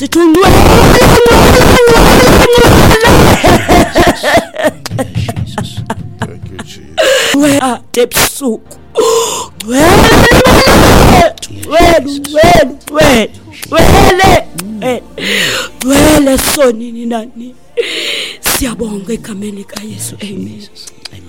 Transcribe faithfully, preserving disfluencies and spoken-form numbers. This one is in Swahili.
sithungwe wena tepsuku wena wena wena wena sonini nani siyabonga egameni likaYesu amen.